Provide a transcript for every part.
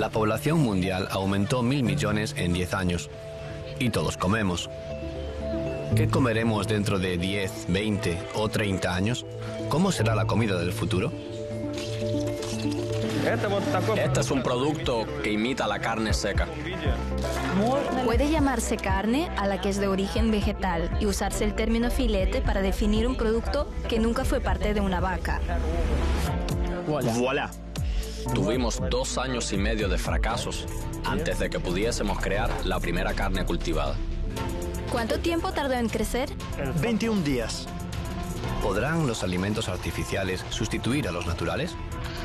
La población mundial aumentó 1.000 millones en 10 años. Y todos comemos. ¿Qué comeremos dentro de 10, 20 o 30 años? ¿Cómo será la comida del futuro? Este es un producto que imita la carne seca. Puede llamarse carne a la que es de origen vegetal y usarse el término filete para definir un producto que nunca fue parte de una vaca. Voilà. Tuvimos 2 años y medio de fracasos antes de que pudiésemos crear la primera carne cultivada. ¿Cuánto tiempo tardó en crecer? 21 días. ¿Podrán los alimentos artificiales sustituir a los naturales?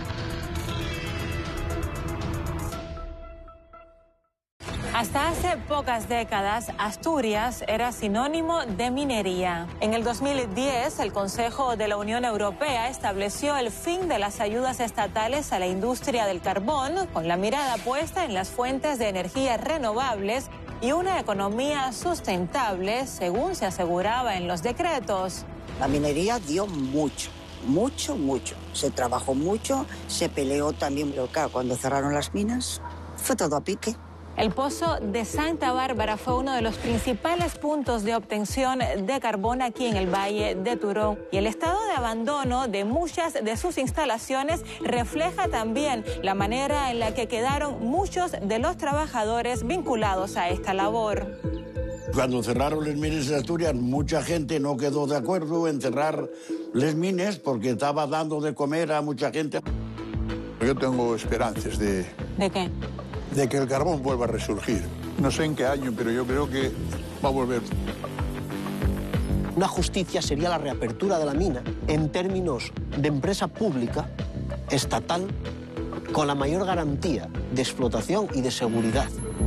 Hasta hace pocas décadas, Asturias era sinónimo de minería. En el 2010, el Consejo de la Unión Europea estableció el fin de las ayudas estatales a la industria del carbón, con la mirada puesta en las fuentes de energía renovables y una economía sustentable, según se aseguraba en los decretos. La minería dio mucho. Se trabajó mucho, se peleó también, pero claro, cuando cerraron las minas, fue todo a pique. El pozo de Santa Bárbara fue uno de los principales puntos de obtención de carbón aquí en el Valle de Turón. Y el estado de abandono de muchas de sus instalaciones refleja también la manera en la que quedaron muchos de los trabajadores vinculados a esta labor. Cuando cerraron las minas de Asturias, mucha gente no quedó de acuerdo en cerrar las minas porque estaba dando de comer a mucha gente. Yo tengo esperanzas de... ¿De qué? De que el carbón vuelva a resurgir. No sé en qué año, pero yo creo que va a volver. Una justicia sería la reapertura de la mina en términos de empresa pública, estatal, con la mayor garantía de explotación y de seguridad.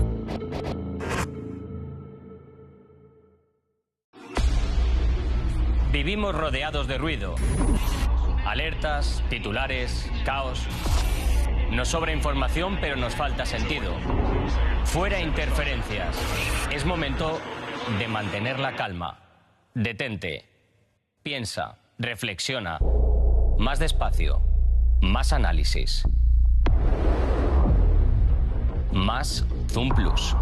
Vivimos rodeados de ruido. Alertas, titulares, caos. Nos sobra información, pero nos falta sentido. Fuera interferencias. Es momento de mantener la calma. Detente. Piensa. Reflexiona. Más despacio. Más análisis. Más Zoom Plus.